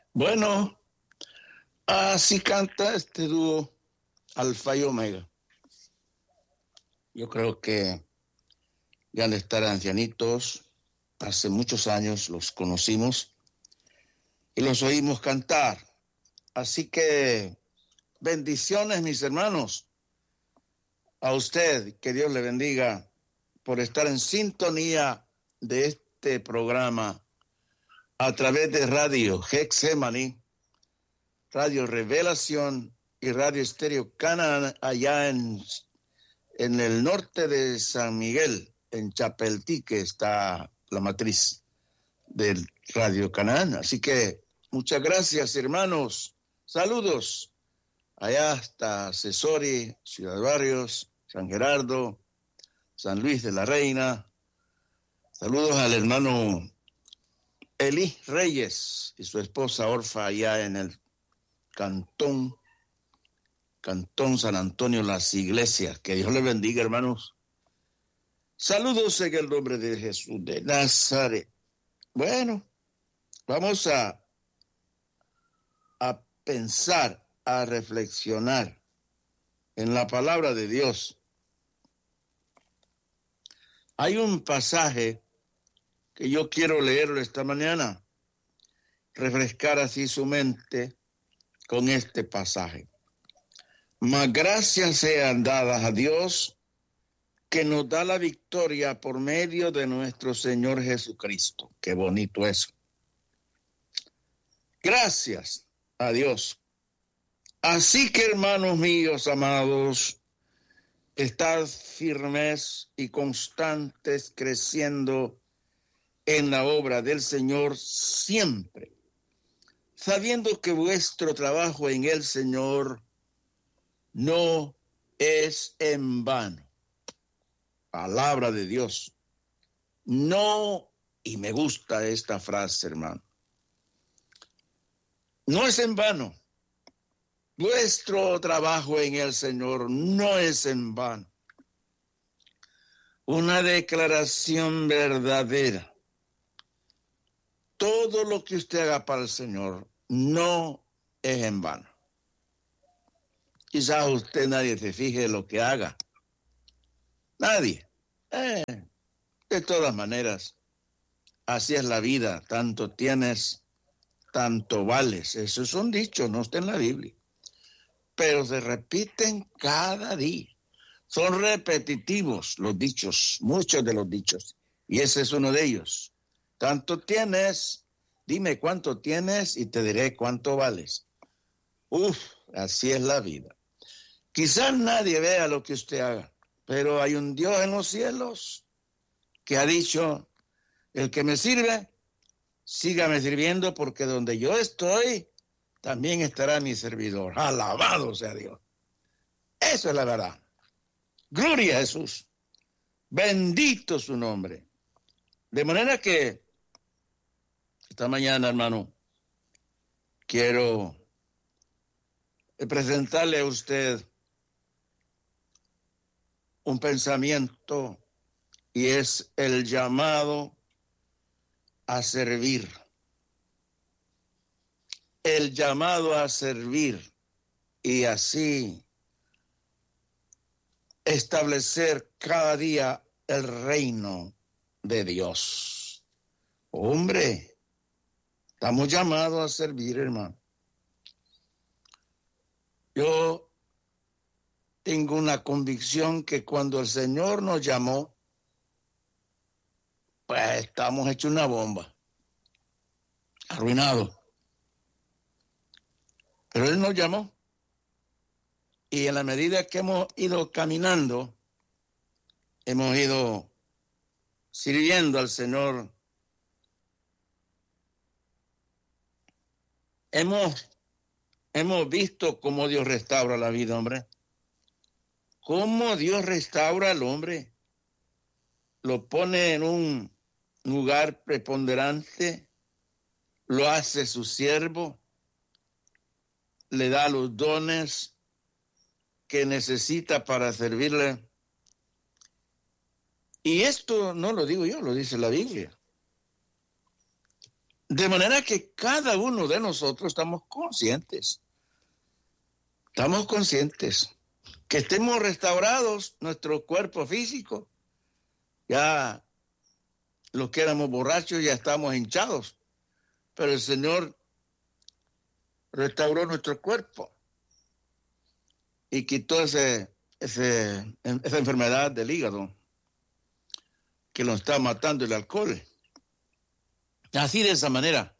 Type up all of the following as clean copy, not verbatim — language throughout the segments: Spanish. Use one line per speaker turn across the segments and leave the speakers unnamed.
Bueno, así canta este dúo Alfa y Omega. Yo creo que ya han de estar ancianitos. Hace muchos años los conocimos y los oímos cantar. Así que bendiciones, mis hermanos. A usted, que Dios le bendiga por estar en sintonía de este programa a través de Radio Getsemaní, Radio Revelación y Radio Estéreo Canaán, allá en el norte de San Miguel, en Chapeltique, está la matriz del Radio Canaán. Así que muchas gracias, hermanos. Saludos. Allá hasta Cesori, Ciudad Barrios, San Gerardo, San Luis de la Reina. Saludos al hermano Elí Reyes y su esposa Orfa allá en el Cantón San Antonio, Las Iglesias. Que Dios les bendiga, hermanos. Saludos en el nombre de Jesús de Nazaret. Bueno, vamos a pensar, a reflexionar en la palabra de Dios. Hay un pasaje que yo quiero leerlo esta mañana, refrescar así su mente con este pasaje. Mas gracias sean dadas a Dios, que nos da la victoria por medio de nuestro Señor Jesucristo. Qué bonito eso. Gracias a Dios. Así que, hermanos míos amados, estad firmes y constantes, creciendo en la obra del Señor siempre, sabiendo que vuestro trabajo en el Señor no es en vano. Palabra de Dios. No, y me gusta esta frase, hermano. No es en vano. Vuestro trabajo en el Señor no es en vano. Una declaración verdadera. Todo lo que usted haga para el Señor no es en vano. Quizás usted nadie se fije en lo que haga. Nadie. De todas maneras, así es la vida. Tanto tienes, tanto vales. Eso es un dicho, no está en la Biblia. Pero se repiten cada día. Son repetitivos los dichos, muchos de los dichos. Y ese es uno de ellos. Tanto tienes, dime cuánto tienes y te diré cuánto vales. Así es la vida. Quizás nadie vea lo que usted haga, pero hay un Dios en los cielos que ha dicho, el que me sirve, sígame sirviendo, porque donde yo estoy, también estará mi servidor. Alabado sea Dios. Eso es la verdad. Gloria a Jesús. Bendito su nombre. De manera que esta mañana, hermano, quiero presentarle a usted un pensamiento, y es el llamado a servir. El llamado a servir y así establecer cada día el reino de Dios. Hombre, estamos llamados a servir, hermano. Yo tengo una convicción que cuando el Señor nos llamó, pues estamos hechos una bomba, arruinados. Pero Él nos llamó y en la medida que hemos ido caminando, hemos ido sirviendo al Señor. Hemos visto cómo Dios restaura la vida, hombre. Cómo Dios restaura al hombre. Lo pone en un lugar preponderante, lo hace su siervo, le da los dones que necesita para servirle. Y esto no lo digo yo, lo dice la Biblia. De manera que cada uno de nosotros estamos conscientes que estemos restaurados nuestro cuerpo físico. Ya los que éramos borrachos ya estamos hinchados, pero el Señor restauró nuestro cuerpo y quitó esa enfermedad del hígado que nos está matando, el alcohol. Así, de esa manera.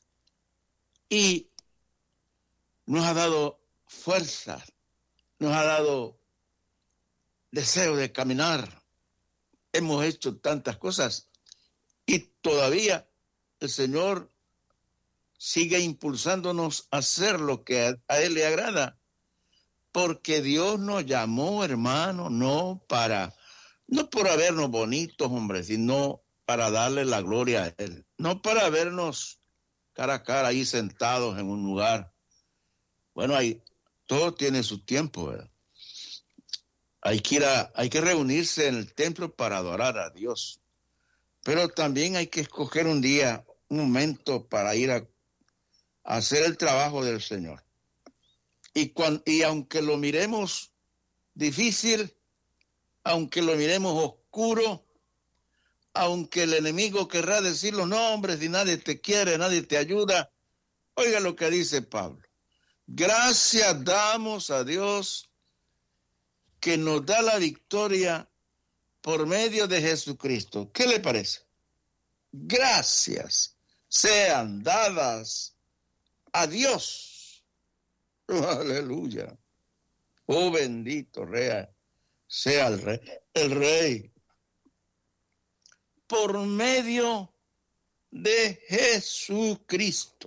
Y nos ha dado fuerza, nos ha dado deseo de caminar. Hemos hecho tantas cosas y todavía el Señor sigue impulsándonos a hacer lo que a Él le agrada, porque Dios nos llamó, hermano, no por habernos bonitos, hombre, sino para darle la gloria a Él, no para vernos cara a cara ahí sentados en un lugar. Bueno, todo tiene su tiempo, ¿verdad? Hay que reunirse en el templo para adorar a Dios, pero también hay que escoger un día, un momento para ir a hacer el trabajo del Señor. Y aunque lo miremos difícil, aunque lo miremos oscuro, aunque el enemigo querrá decir los nombres y nadie te quiere, nadie te ayuda, oiga lo que dice Pablo. Gracias damos a Dios que nos da la victoria por medio de Jesucristo. ¿Qué le parece? Gracias sean dadas a Dios. Oh, aleluya. Oh, bendito sea el Rey. Por medio de Jesucristo.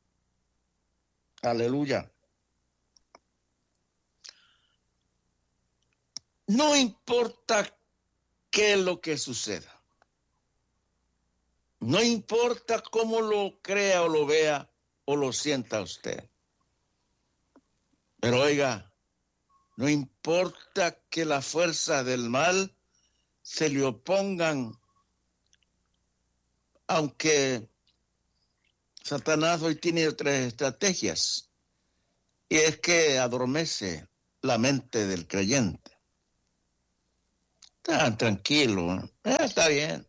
Aleluya. No importa qué es lo que suceda. No importa cómo lo crea o lo vea o lo sienta usted. Pero oiga, no importa que las fuerzas del mal se le opongan, aunque Satanás hoy tiene otras estrategias, y es que adormece la mente del creyente. Está tranquilo, está bien.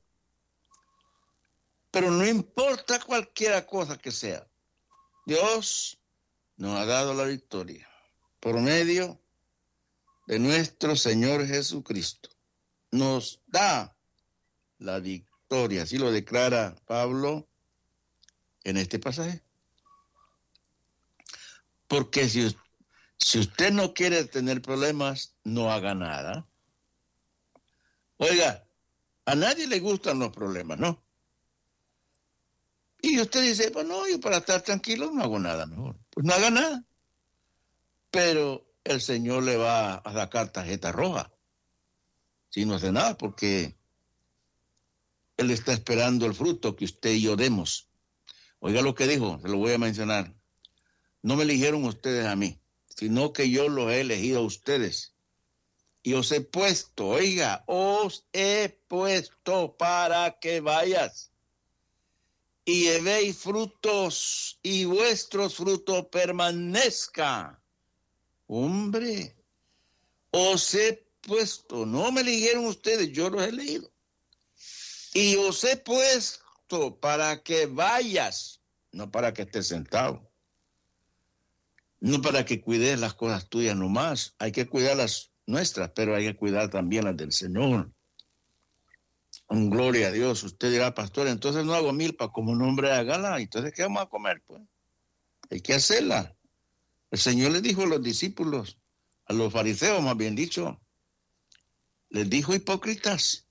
Pero no importa cualquier cosa que sea, Dios nos ha dado la victoria por medio de nuestro Señor Jesucristo. Nos da la victoria, así lo declara Pablo en este pasaje. Porque si usted no quiere tener problemas, no haga nada. Oiga, a nadie le gustan los problemas, ¿no? Y usted dice, pues no, yo para estar tranquilo no hago nada mejor. Pues no haga nada. Pero el Señor le va a sacar tarjeta roja si no hace nada, porque Él está esperando el fruto que usted y yo demos. Oiga lo que dijo, se lo voy a mencionar. No me eligieron ustedes a mí, sino que yo los he elegido a ustedes. Y os he puesto, oiga, os he puesto para que vayas y llevéis frutos y vuestros frutos permanezca. Hombre, os he puesto, no me eligieron ustedes, yo los he elegido. Y os he puesto para que vayas, no para que estés sentado. No para que cuides las cosas tuyas nomás, hay que cuidar las nuestras, pero hay que cuidar también las del Señor. Gloria a Dios. Usted dirá, pastor, entonces no hago milpa como un hombre de gala, entonces ¿qué vamos a comer? Pues hay que hacerla. El Señor les dijo a los discípulos, a los fariseos más bien dicho, les dijo hipócritas,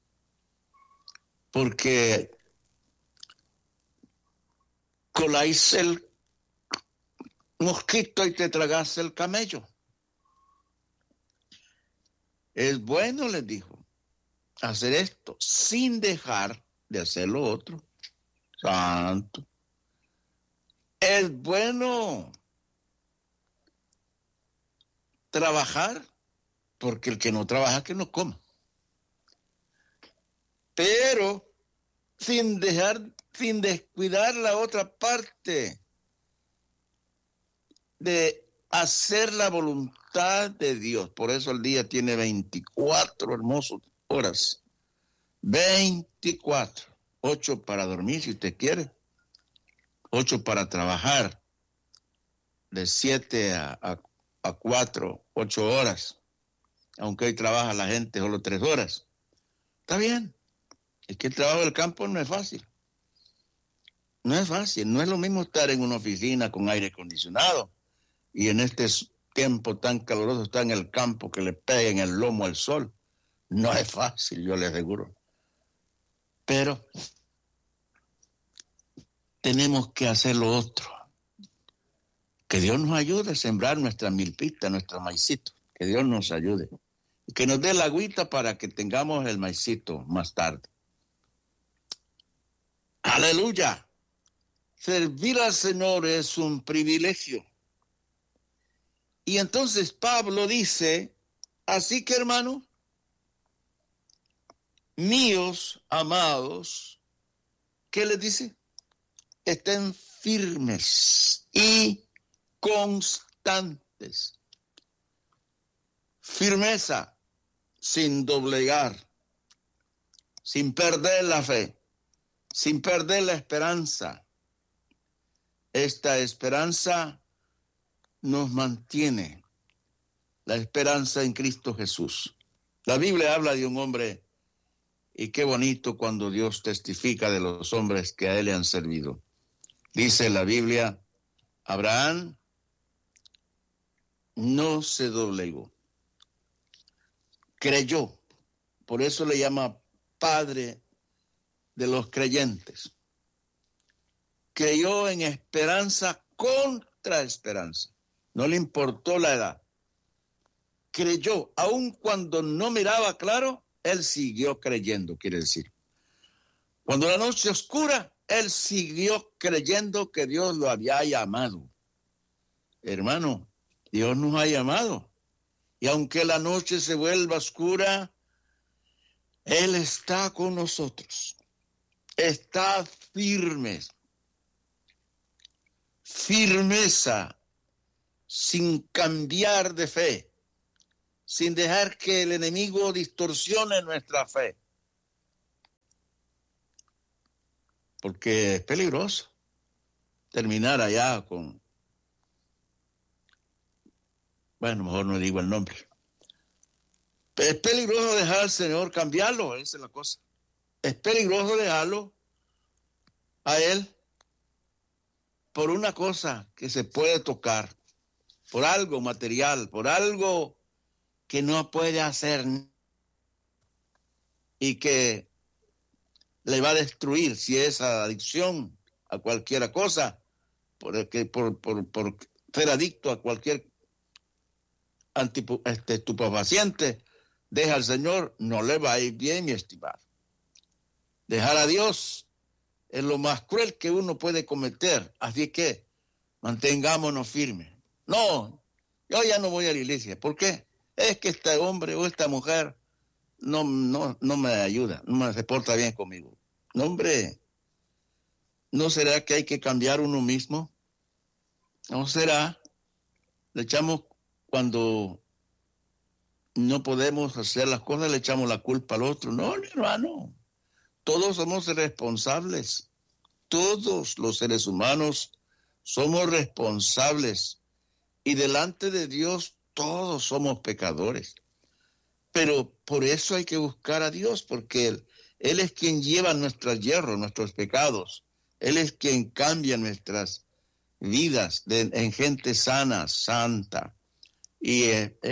porque coláis el mosquito y te tragas el camello. Es bueno, les dijo, hacer esto sin dejar de hacer lo otro. Santo. Es bueno trabajar, porque el que no trabaja, que no coma. Pero sin dejar sin descuidar la otra parte de hacer la voluntad de Dios. Por eso el día tiene 24 hermosas horas. 24. 8 para dormir si usted quiere. 8 para trabajar. De 7 a 4, 8 horas. Aunque hoy trabaja la gente solo 3 horas. Está bien. Es que el trabajo del campo no es fácil. No es fácil. No es lo mismo estar en una oficina con aire acondicionado y en este tiempo tan caluroso estar en el campo que le peguen el lomo al sol. No es fácil, yo le aseguro. Pero tenemos que hacer lo otro. Que Dios nos ayude a sembrar nuestra milpita, nuestro maicito. Que Dios nos ayude. Y que nos dé la agüita para que tengamos el maicito más tarde. ¡Aleluya! Servir al Señor es un privilegio. Y entonces Pablo dice, así que hermanos, míos amados, ¿qué les dice? Estén firmes y constantes. Firmeza sin doblegar, sin perder la fe, sin perder la esperanza. Esta esperanza nos mantiene, la esperanza en Cristo Jesús. La Biblia habla de un hombre, y qué bonito cuando Dios testifica de los hombres que a él le han servido. Dice la Biblia, Abraham no se doblegó, creyó, por eso le llama padre de los creyentes. Creyó en esperanza contra esperanza. No le importó la edad. Creyó, aun cuando no miraba claro, él siguió creyendo, quiere decir. Cuando la noche oscura, él siguió creyendo que Dios lo había llamado. Hermano, Dios nos ha llamado. Y aunque la noche se vuelva oscura, Él está con nosotros. Está firme. Firmeza, sin cambiar de fe, sin dejar que el enemigo distorsione nuestra fe. Porque es peligroso terminar allá con, bueno, mejor no digo el nombre. Pero es peligroso dejar al Señor cambiarlo, esa es la cosa. Es peligroso dejarlo a Él por una cosa que se puede tocar, por algo material, por algo que no puede hacer y que le va a destruir si es adicción a cualquier cosa, por ser adicto a cualquier estupefaciente. Deja al Señor, no le va a ir bien, mi estimado. Dejar a Dios es lo más cruel que uno puede cometer. Así que mantengámonos firmes. No, yo ya no voy a la iglesia. ¿Por qué? Es que este hombre o esta mujer no me ayuda, no se porta bien conmigo. No, hombre, ¿no será que hay que cambiar uno mismo? ¿No será? Le echamos, cuando no podemos hacer las cosas, le echamos la culpa al otro. No, hermano. Todos somos responsables. Todos los seres humanos somos responsables. Y delante de Dios todos somos pecadores. Pero por eso hay que buscar a Dios, porque Él es quien lleva nuestros hierros, nuestros pecados. Él es quien cambia nuestras vidas en gente sana, santa y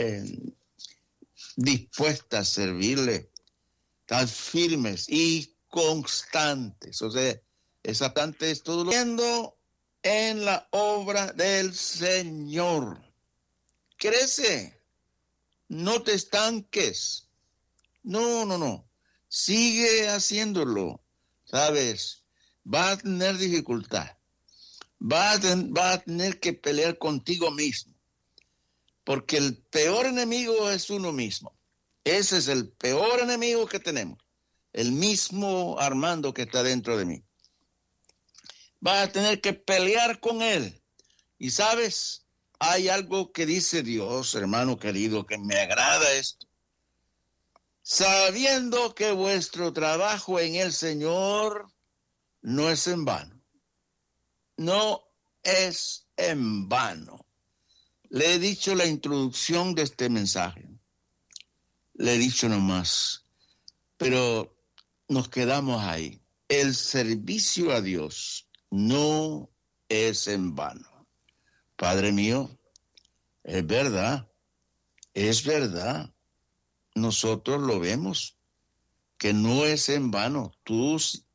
dispuesta a servirle, tan firmes y constantes. O sea, exactamente es todo lo viendo en la obra del Señor. Crece, no te estanques. No. Sigue haciéndolo. ¿Sabes? Va a tener dificultad. Va a tener que pelear contigo mismo. Porque el peor enemigo es uno mismo. Ese es el peor enemigo que tenemos. El mismo Armando que está dentro de mí. Vas a tener que pelear con él. Y sabes, hay algo que dice Dios, hermano querido, que me agrada esto. Sabiendo que vuestro trabajo en el Señor no es en vano. No es en vano. Le he dicho la introducción de este mensaje. Le he dicho nomás. Pero nos quedamos ahí. El servicio a Dios no es en vano. Padre mío, es verdad. Es verdad. Nosotros lo vemos, que no es en vano. Tú,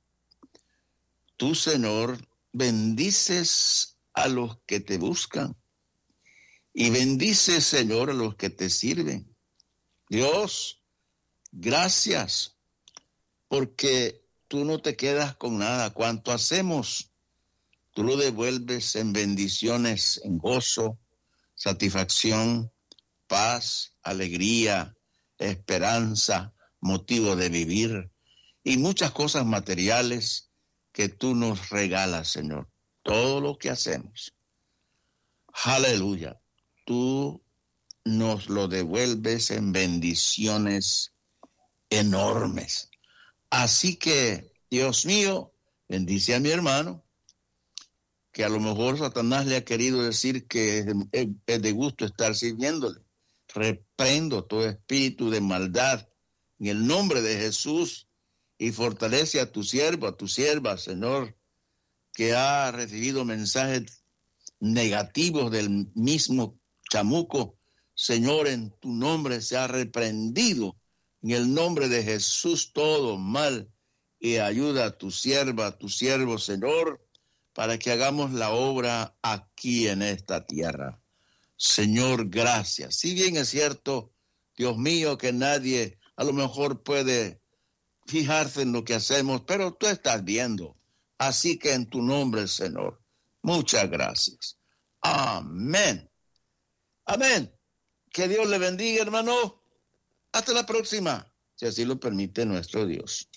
Señor, bendices a los que te buscan y bendices, Señor, a los que te sirven. Dios, gracias, porque tú no te quedas con nada. Cuanto hacemos, tú lo devuelves en bendiciones, en gozo, satisfacción, paz, alegría, esperanza, motivo de vivir y muchas cosas materiales que tú nos regalas, Señor. Todo lo que hacemos. Aleluya. Tú nos lo devuelves en bendiciones enormes. Así que, Dios mío, bendice a mi hermano, que a lo mejor Satanás le ha querido decir que es de gusto estar sirviéndole. Reprendo todo espíritu de maldad en el nombre de Jesús y fortalece a tu siervo, a tu sierva, Señor, que ha recibido mensajes negativos del mismo chamuco. Señor, en tu nombre se ha reprendido en el nombre de Jesús todo mal y ayuda a tu sierva, a tu siervo, Señor, para que hagamos la obra aquí en esta tierra. Señor, gracias. Si bien es cierto, Dios mío, que nadie a lo mejor puede fijarse en lo que hacemos, pero tú estás viendo. Así que en tu nombre, Señor, muchas gracias. Amén. Amén. Que Dios le bendiga, hermano. Hasta la próxima, si así lo permite nuestro Dios.